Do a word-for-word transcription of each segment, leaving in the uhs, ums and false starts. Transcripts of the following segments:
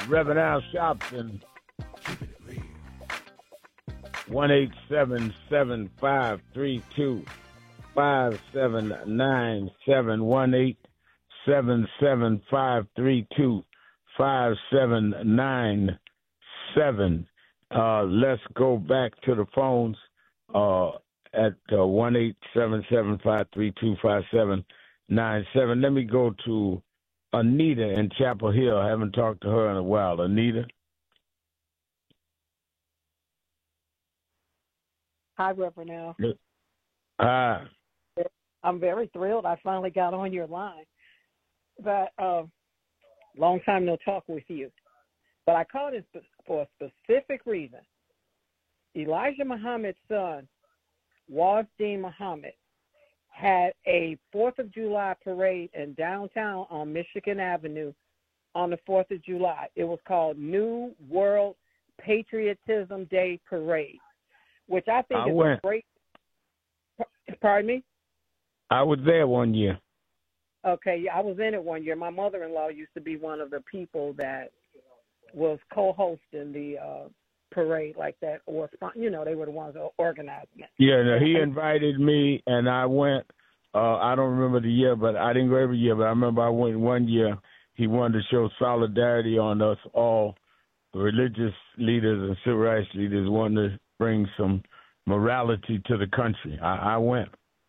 Reverend Al Sharpton, one eight seven seven five three two five seven nine seven, one eight seven seven five three two five seven nine seven. Uh, let's go back to the phones uh, at uh, one eight seven seven five three two five seven nine seven. Let me go to Anita in Chapel Hill. I haven't talked to her in a while. Anita? Hi, Reverend Al. Hi. I'm very thrilled I finally got on your line. But uh, long time no talk with you. But I called it for a specific reason. Elijah Muhammad's son, Wasdeen Muhammad, had a fourth of July parade in downtown on Michigan Avenue on the fourth of July. It was called New World Patriotism Day Parade, which I think I is went. a great. Pardon me? I was there one year. Okay, I was in it one year. My mother-in-law used to be one of the people that was co-hosting the uh, parade like that, or, you know, they were the ones that organized it. Yeah, no, he invited me, and I went. Uh, I don't remember the year, but I didn't go every year, but I remember I went one year. He wanted to show solidarity on us all, the religious leaders and civil rights leaders, wanted to bring some morality to the country. I, I went.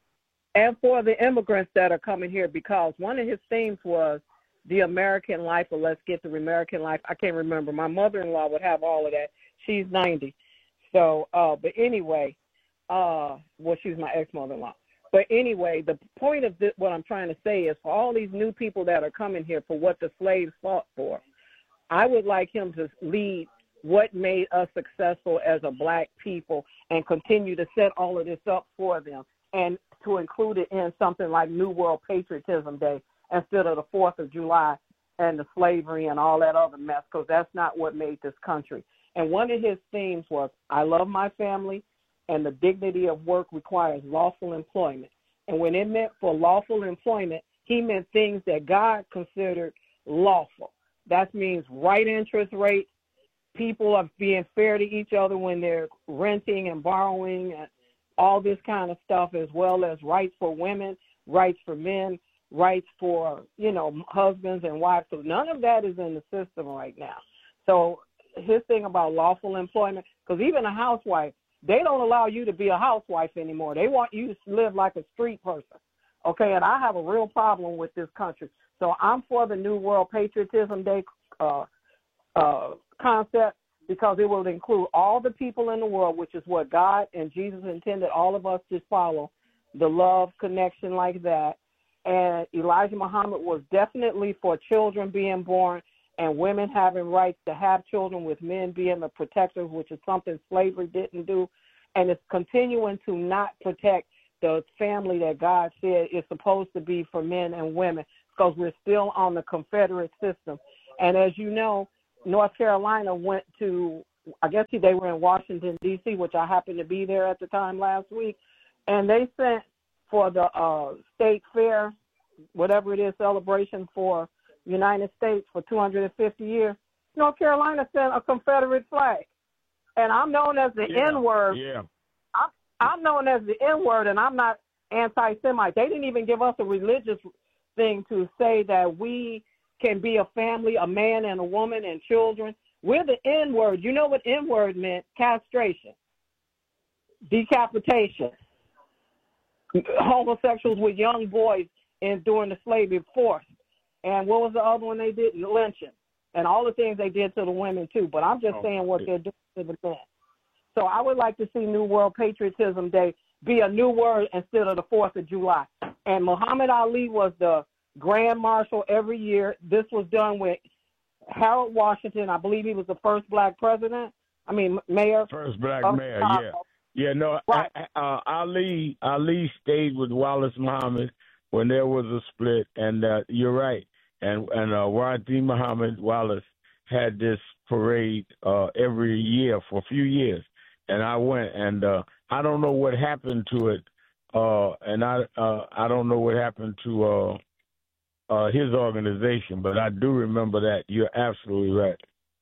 And for the immigrants that are coming here, because one of his themes was the American life, or let's get the American life. I can't remember. My mother-in-law would have all of that. She's ninety. So, uh, but anyway, uh, well, she's my ex-mother-in-law. But anyway, the point of this, what I'm trying to say is for all these new people that are coming here for what the slaves fought for, I would like him to lead what made us successful as a black people and continue to set all of this up for them, and to include it in something like New World Patriotism Day instead of the fourth of July and the slavery and all that other mess, because that's not what made this country. And one of his themes was, I love my family, and the dignity of work requires lawful employment. And when it meant for lawful employment, he meant things that God considered lawful. That means right interest rates, people are being fair to each other when they're renting and borrowing, and all this kind of stuff, as well as rights for women, rights for men, rights for, you know, husbands and wives. So none of that is in the system right now. So his thing about lawful employment, because even a housewife, they don't allow you to be a housewife anymore. They want you to live like a street person. Okay, and I have a real problem with this country. So I'm for the New World Patriotism Day uh, uh, concept, because it will include all the people in the world, which is what God and Jesus intended all of us to follow, the love connection like that. And Elijah Muhammad was definitely for children being born and women having rights to have children, with men being the protectors, which is something slavery didn't do. And it's continuing to not protect the family that God said is supposed to be for men and women, because we're still on the Confederate system. And as you know, North Carolina went to, I guess they were in Washington, D C, which I happened to be there at the time last week, and they sent for the uh, state fair, whatever it is, celebration for United States for two hundred fifty years, North Carolina sent a Confederate flag. And I'm known as the yeah, N-word. Yeah. I'm, I'm known as the N-word, and I'm not anti-Semite. They didn't even give us a religious thing to say that we can be a family, a man and a woman and children. We're the N-word. You know what N-word meant? Castration, decapitation, homosexuals with young boys in during the slavery force. And what was the other one they did? Lynching. And all the things they did to the women, too. But I'm just oh, saying what they're doing to the men. So I would like to see New World Patriotism Day be a new word instead of the fourth of July. And Muhammad Ali was the Grand Marshal every year. This was done with Harold Washington. I believe he was the first black president. I mean, mayor. First black mayor, yeah. Yeah, no, right. uh, Ali Ali stayed with Wallace Muhammad when there was a split, and uh, you're right. And and uh, Wasdeen Muhammad Wallace had this parade uh, every year for a few years, and I went, and uh, I don't know what happened to it, uh, and I uh, I don't know what happened to uh, uh, his organization, but I do remember that. You're absolutely right.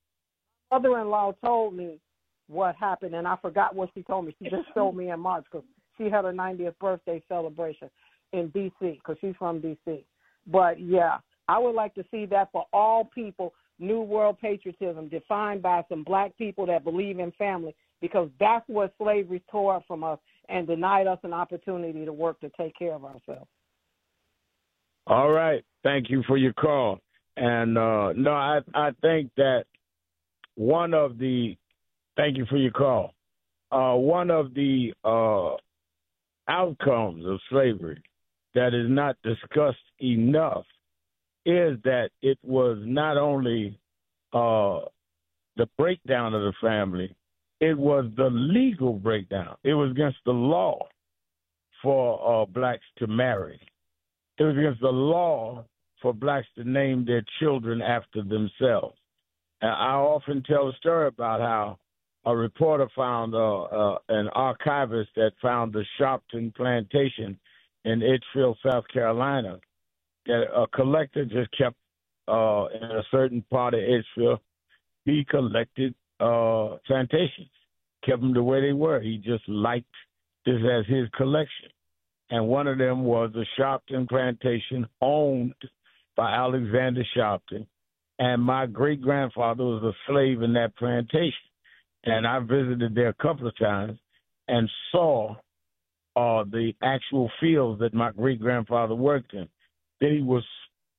mother-in-law told me what happened, and I forgot what she told me. She just told me in March because she had her ninetieth birthday celebration in D C because she's from D C. But, yeah, I would like to see that for all people, New World patriotism defined by some black people that believe in family, because that's what slavery tore up from us and denied us an opportunity to work to take care of ourselves. All right. Thank you for your call. And, uh, no, I, I think that one of the – thank you for your call. Uh, one of the uh, outcomes of slavery that is not discussed enough is that it was not only uh, the breakdown of the family, it was the legal breakdown. It was against the law for uh, blacks to marry. It was against the law for blacks to name their children after themselves. And I often tell a story about how a reporter found uh, uh, an archivist that found the Sharpton plantation in Edgefield, South Carolina, that a collector just kept uh, in a certain part of Edgefield. He collected uh, plantations, kept them the way they were. He just liked this as his collection. And one of them was the Sharpton plantation owned by Alexander Sharpton. And my great-grandfather was a slave in that plantation. And I visited there a couple of times and saw uh, the actual fields that my great-grandfather worked in. Then he was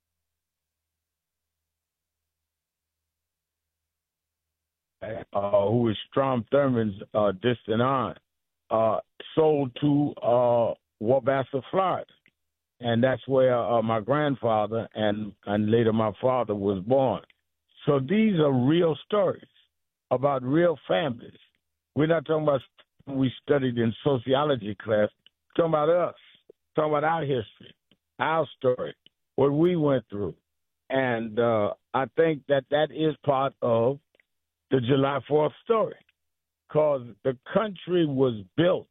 uh, who was Strom Thurmond's uh, distant aunt, uh, sold to uh, Wabassa, Florida. And that's where uh, my grandfather and, and later my father was born. So these are real stories about real families. We're not talking about something we studied in sociology class. We're talking about us, we're talking about our history, our story, what we went through. And uh, I think that that is part of the July fourth story, because the country was built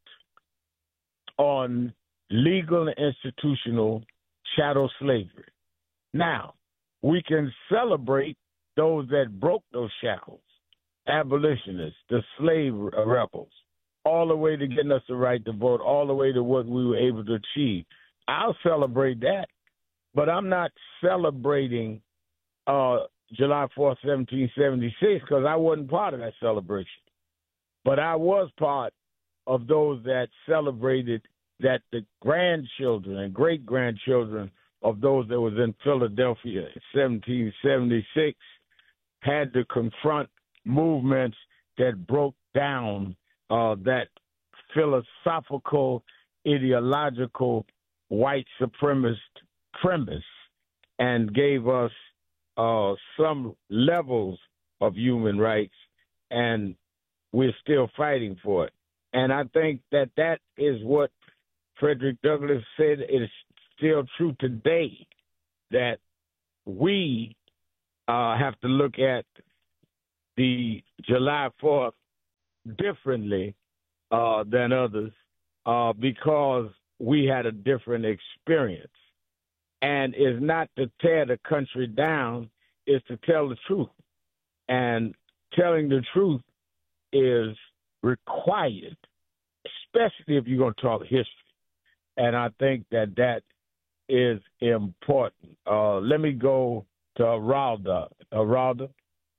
on legal and institutional chattel slavery. Now, we can celebrate those that broke those shackles, abolitionists, the slave rebels, all the way to getting us the right to vote, all the way to what we were able to achieve. I'll celebrate that, but I'm not celebrating uh, July fourth, seventeen seventy-six, because I wasn't part of that celebration. But I was part of those that celebrated that the grandchildren and great-grandchildren of those that was in Philadelphia in seventeen seventy-six had to confront movements that broke down uh, that philosophical, ideological, white supremacist premise and gave us uh, some levels of human rights, and we're still fighting for it. And I think that that is what Frederick Douglass said is still true today, that we uh, have to look at the July fourth differently uh, than others uh, because we had a different experience. And it's not to tear the country down, it's to tell the truth. And telling the truth is required, especially if you're going to talk history. And I think that that is important. Uh, let me go to Aralda. Aralda?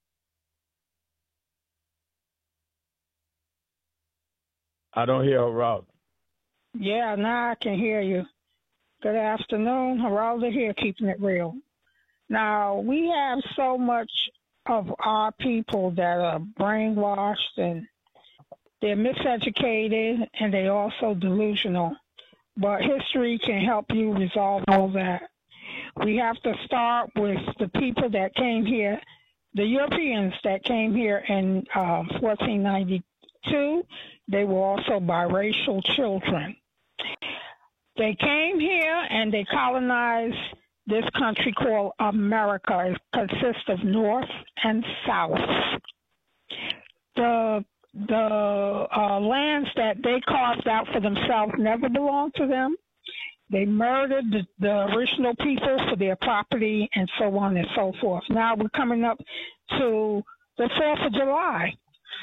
I don't hear Aralda. Yeah, now I can hear you. Good afternoon. Geralda here, keeping it real. Now, we have so much of our people that are brainwashed and they're miseducated and they're also delusional. But history can help you resolve all that. We have to start with the people that came here, the Europeans that came here in uh, fourteen ninety-two. They were also biracial children. They came here and they colonized this country called America. It consists of North and South. The the uh, lands that they carved out for themselves never belonged to them. They murdered the, the original people for their property and so on and so forth. Now we're coming up to the fourth of July.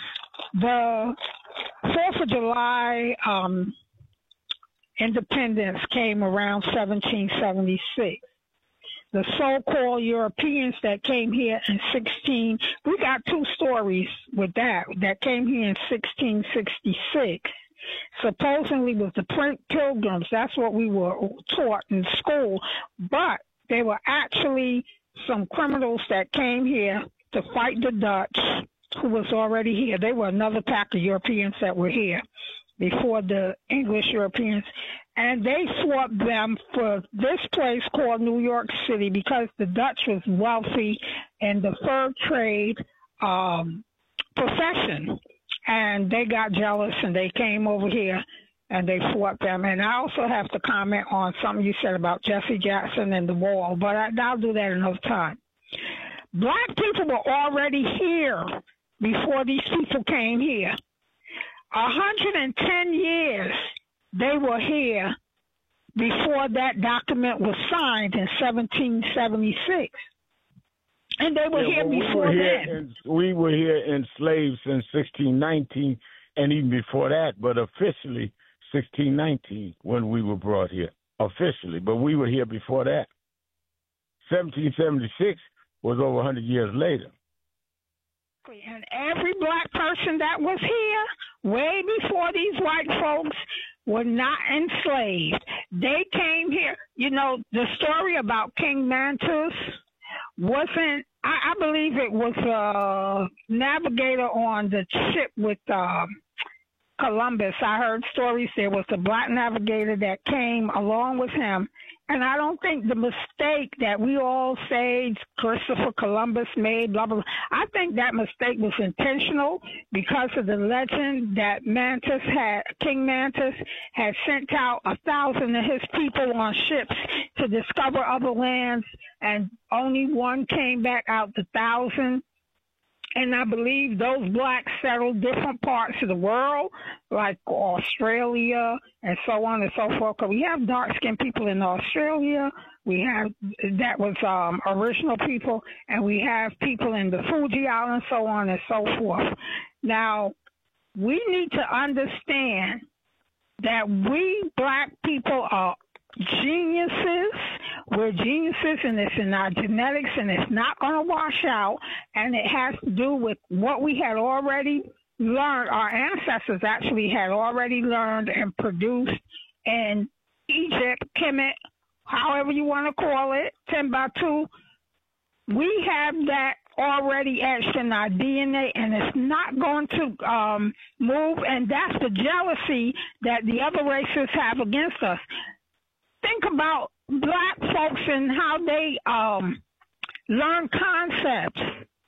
The fourth of July um, independence came around seventeen seventy-six. The so-called Europeans that came here in sixteen, we got two stories with that, that came here in sixteen sixty-six. Supposedly was the Pilgrims. That's what we were taught in school. But they were actually some criminals that came here to fight the Dutch, who was already here. They were another pack of Europeans that were here before the English Europeans. And they fought them for this place called New York City because the Dutch was wealthy in the fur trade um, profession. And they got jealous and they came over here and they fought them. And I also have to comment on something you said about Jesse Jackson and the wall, but I, I'll do that another time. Black people were already here before these people came here. one hundred ten years they were here before that document was signed in seventeen seventy-six. And they were yeah, here well, before we were then. Here in, we were here enslaved since sixteen nineteen, and even before that, but officially sixteen nineteen when we were brought here, officially. But we were here before that. seventeen seventy-six was over one hundred years later. And every black person that was here, way before these white folks, were not enslaved. They came here. You know, the story about King Mantus wasn't, I, I believe it was a navigator on the ship with um, Columbus. I heard stories there was a black navigator that came along with him. And I don't think the mistake that we all say Christopher Columbus made, blah, blah, blah, I think that mistake was intentional because of the legend that Mantus had, King Mantus had sent out a thousand of his people on ships to discover other lands, and only one came back out the thousand. And I believe those blacks settled different parts of the world, like Australia and so on and so forth. Because we have dark-skinned people in Australia. We have, that was um, original people. And we have people in the Fuji Islands, so on and so forth. Now, we need to understand that we black people are geniuses. We're geniuses, and it's in our genetics, and it's not going to wash out. And it has to do with what we had already learned. Our ancestors actually had already learned and produced in Egypt, Kemet, however you want to call it, Timbuktu. We have that already etched in our D N A, and it's not going to um, move. And that's the jealousy that the other races have against us. Think about black folks and how they um, learn concepts.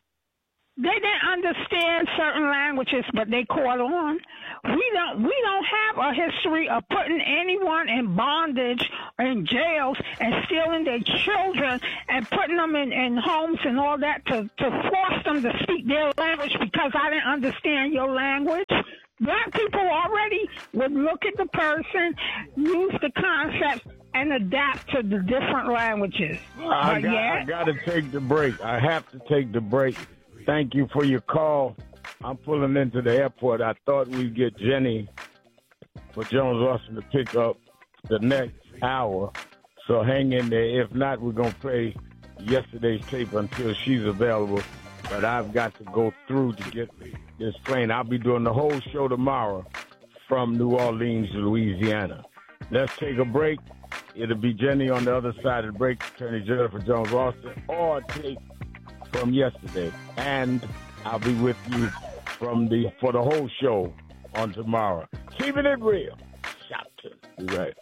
They didn't understand certain languages, but they caught on. We don't. We don't have a history of putting anyone in bondage or in jails and stealing their children and putting them in, in homes and all that to, to force them to speak their language because I didn't understand your language. Black people already would look at the person, use the concept, and adapt to the different languages. I got, I got to take the break. I have to take the break. Thank you for your call. I'm pulling into the airport. I thought we'd get Jenny for Jones Austin to pick up the next hour. So hang in there. If not, we're going to play yesterday's tape until she's available. But I've got to go through to get this plane. I'll be doing the whole show tomorrow from New Orleans, Louisiana. Let's take a break. It'll be Jenny on the other side of the break, Attorney General for Jones Austin, or take from yesterday. And I'll be with you from the for the whole show on tomorrow. Keeping it real. Shopton. Be right.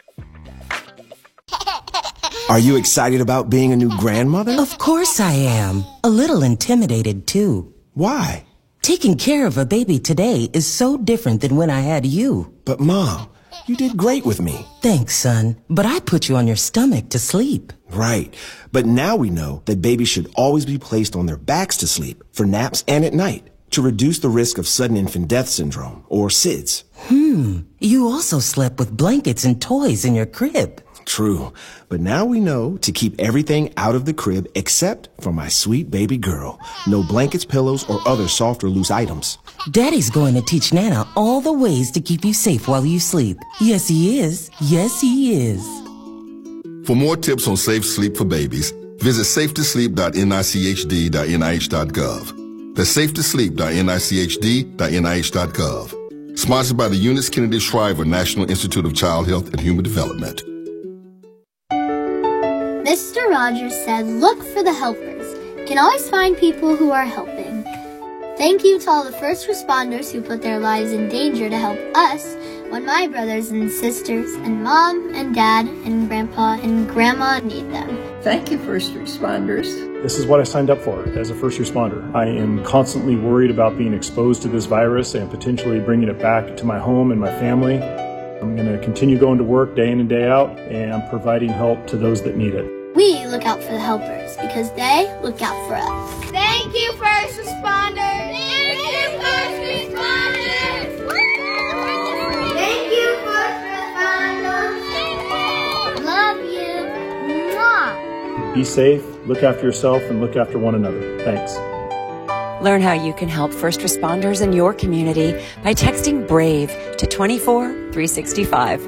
Are you excited about being a new grandmother? Of course I am. A little intimidated, too. Why? Taking care of a baby today is so different than when I had you. But, Mom, you did great with me. Thanks, son. But I put you on your stomach to sleep. Right. But now we know that babies should always be placed on their backs to sleep for naps and at night to reduce the risk of sudden infant death syndrome, or S I D S. Hmm. You also slept with blankets and toys in your crib. true. But now we know to keep everything out of the crib except for my sweet baby girl. No blankets, pillows, or other soft or loose items. Daddy's going to teach Nana all the ways to keep you safe while you sleep. Yes, he is. Yes, he is. For more tips on safe sleep for babies, visit safe to sleep dot N I C H D dot N I H dot gov. That's safe to sleep dot N I C H D dot N I H dot gov. Sponsored by the Eunice Kennedy Shriver National Institute of Child Health and Human Development. Mister Rogers said, look for the helpers. You can always find people who are helping. Thank you to all the first responders who put their lives in danger to help us when my brothers and sisters and mom and dad and grandpa and grandma need them. Thank you, first responders. This is what I signed up for as a first responder. I am constantly worried about being exposed to this virus and potentially bringing it back to my home and my family. I'm going to continue going to work day in and day out and providing help to those that need it. We look out for the helpers because they look out for us. Thank you, first responders. Thank you, first responders. Thank you, first responders. Love you. Mwah. Be safe, look after yourself, and look after one another. Thanks. Learn how you can help first responders in your community by texting BRAVE to twenty-four three sixty-five.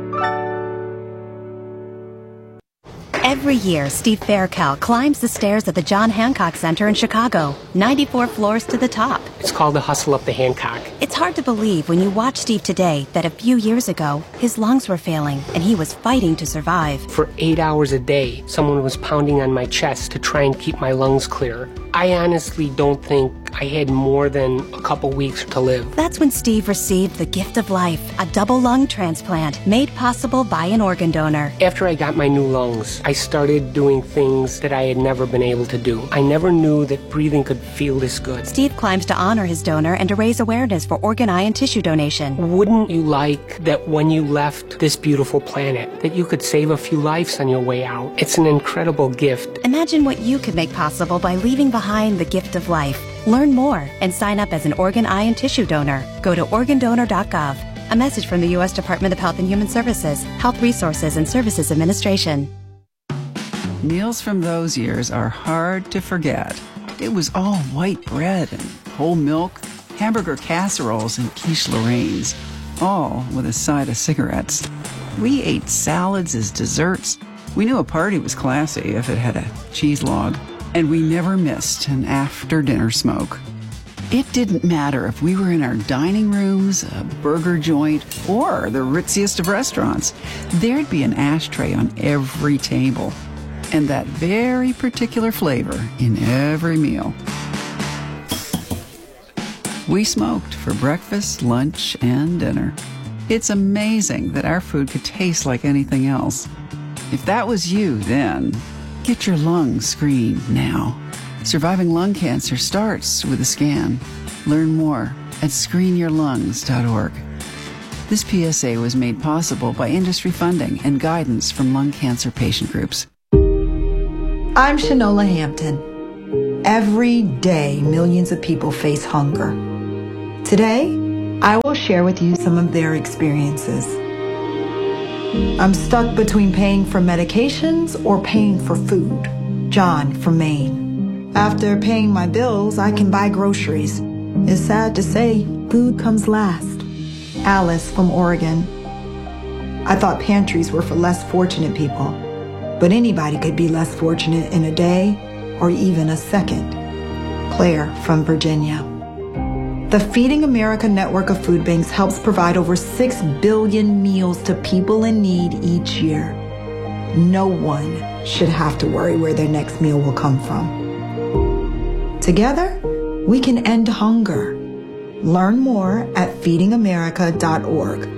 Every year, Steve Faircal climbs the stairs at the John Hancock Center in Chicago, ninety-four floors to the top. It's called the Hustle Up the Hancock. It's hard to believe when you watch Steve today that a few years ago, his lungs were failing and he was fighting to survive. For eight hours a day, someone was pounding on my chest to try and keep my lungs clear. I honestly don't think I had more than a couple weeks to live. That's when Steve received the gift of life, a double lung transplant made possible by an organ donor. After I got my new lungs, I started doing things that I had never been able to do. I never knew that breathing could feel this good. Steve climbs to honor his donor and to raise awareness for organ, eye, and tissue donation. Wouldn't you like that when you left this beautiful planet, that you could save a few lives on your way out? It's an incredible gift. Imagine what you could make possible by leaving behind the gift of life. Learn more and sign up as an organ, eye, and tissue donor. Go to organ donor dot gov. A message from the U S Department of Health and Human Services, Health Resources and Services Administration. Meals from those years are hard to forget. It was all white bread and whole milk, hamburger casseroles and quiche Lorraine's, all with a side of cigarettes. We ate salads as desserts. We knew a party was classy if it had a cheese log. And we never missed an after-dinner smoke. It didn't matter if we were in our dining rooms, a burger joint, or the ritziest of restaurants. There'd be an ashtray on every table, and that very particular flavor in every meal. We smoked for breakfast, lunch, and dinner. It's amazing that our food could taste like anything else. If that was you then, get your lungs screened now. Surviving lung cancer starts with a scan. Learn more at screen your lungs dot org. This P S A was made possible by industry funding and guidance from lung cancer patient groups. I'm Shanola Hampton. Every day, millions of people face hunger. Today, I will share with you some of their experiences. I'm stuck between paying for medications or paying for food. John from Maine. After paying my bills, I can buy groceries. It's sad to say, food comes last. Alice from Oregon. I thought pantries were for less fortunate people, but anybody could be less fortunate in a day or even a second. Claire from Virginia. The Feeding America network of food banks helps provide over six billion meals to people in need each year. No one should have to worry where their next meal will come from. Together, we can end hunger. Learn more at feeding america dot org.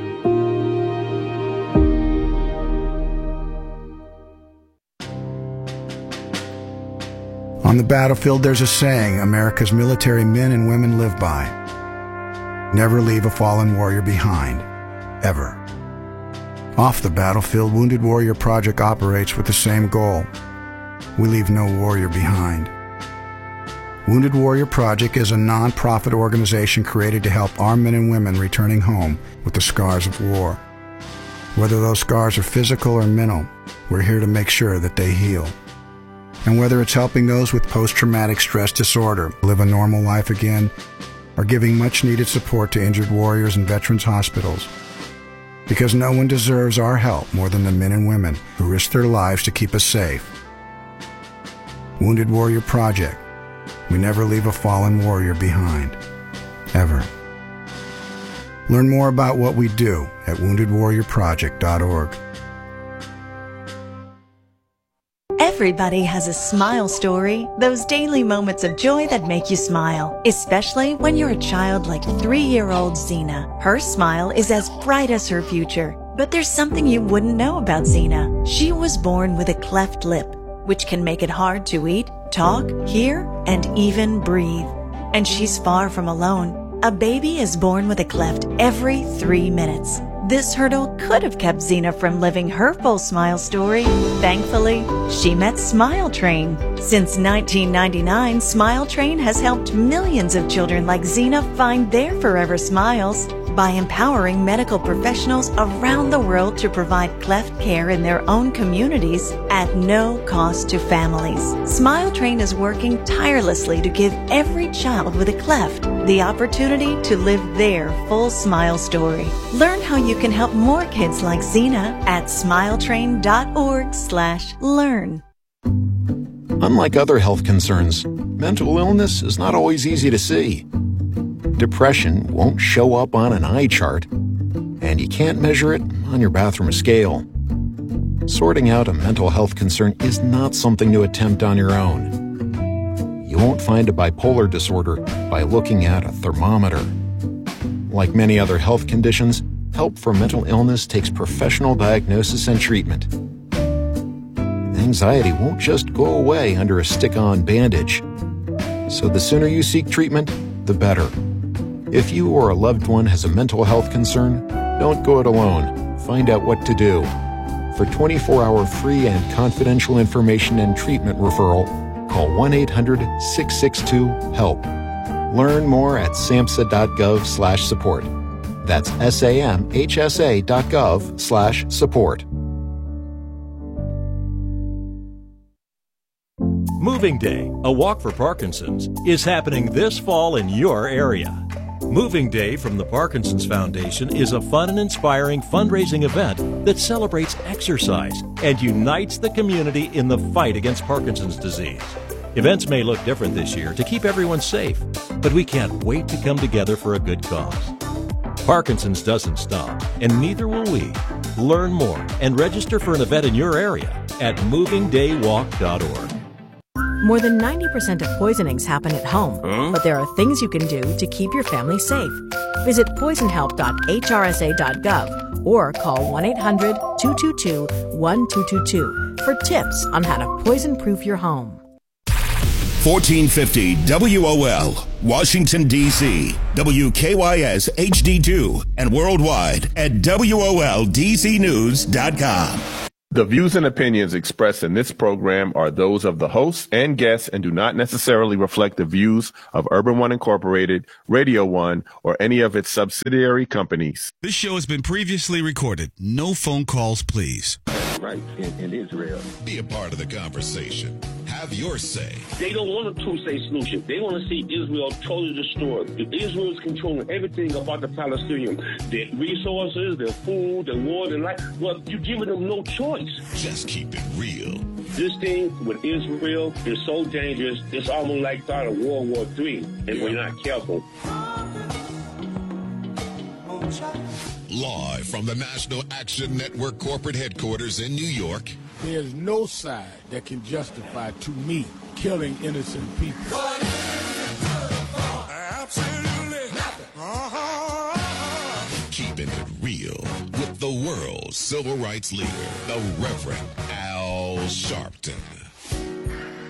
On the battlefield, there's a saying America's military men and women live by. Never leave a fallen warrior behind, ever. Off the battlefield, Wounded Warrior Project operates with the same goal. We leave no warrior behind. Wounded Warrior Project is a non-profit organization created to help our men and women returning home with the scars of war. Whether those scars are physical or mental, we're here to make sure that they heal. And whether it's helping those with post-traumatic stress disorder live a normal life again, or giving much-needed support to injured warriors in veterans' hospitals, because no one deserves our help more than the men and women who risk their lives to keep us safe. Wounded Warrior Project. We never leave a fallen warrior behind. Ever. Learn more about what we do at wounded warrior project dot org. Everybody has a smile story, those daily moments of joy that make you smile, especially when you're a child like three-year-old Zena. Her smile is as bright as her future, but there's something you wouldn't know about Zena. She was born with a cleft lip, which can make it hard to eat, talk, hear, and even breathe. And she's far from alone. A baby is born with a cleft every three minutes. This hurdle could have kept Zena from living her full smile story. Thankfully, she met Smile Train. Since nineteen ninety-nine, Smile Train has helped millions of children like Zena find their forever smiles by empowering medical professionals around the world to provide cleft care in their own communities at no cost to families. Smile Train is working tirelessly to give every child with a cleft the opportunity to live their full smile story. Learn how you can help more kids like Zena at smiletrain dot org slash learn. Unlike other health concerns, mental illness is not always easy to see. Depression won't show up on an eye chart, and you can't measure it on your bathroom scale. Sorting out a mental health concern is not something to attempt on your own. You won't find a bipolar disorder by looking at a thermometer. Like many other health conditions, help for mental illness takes professional diagnosis and treatment. Anxiety won't just go away under a stick-on bandage. So the sooner you seek treatment, the better. If you or a loved one has a mental health concern, don't go it alone. Find out what to do. For twenty-four hour free and confidential information and treatment referral, call one eight hundred six six two HELP. Learn more at samhsa.gov slash support. That's S-A-M-H-S-A dot gov slash support. Moving Day, a walk for Parkinson's, is happening this fall in your area. Moving Day from the Parkinson's Foundation is a fun and inspiring fundraising event that celebrates exercise and unites the community in the fight against Parkinson's disease. Events may look different this year to keep everyone safe, but we can't wait to come together for a good cause. Parkinson's doesn't stop, and neither will we. Learn more and register for an event in your area at moving day walk dot org. More than ninety percent of poisonings happen at home, huh? but there are things you can do to keep your family safe. Visit poison help dot H R S A dot gov or call one eight hundred two two two one two two two for tips on how to poison-proof your home. fourteen fifty W O L, Washington, D C, W K Y S H D two, and worldwide at W O L D C news dot com. The views and opinions expressed in this program are those of the hosts and guests and do not necessarily reflect the views of Urban One Incorporated, Radio One, or any of its subsidiary companies. This show has been previously recorded. No phone calls, please. Right in, in Israel. Be a part of the conversation. Have your say. They don't want a two-state solution. They want to see Israel totally destroyed. Israel is controlling everything about the Palestinians. Their resources, their food, their water, their life. Well, you're giving them no choice. Just keep it real. This thing with Israel is so dangerous, it's almost like start of World War Three, if yeah. we're not careful. Live from the National Action Network corporate headquarters in New York. There's no side that can justify, to me, killing innocent people. Absolutely nothing. Uh-huh. Keeping it real with the world's civil rights leader, the Reverend Al Sharpton.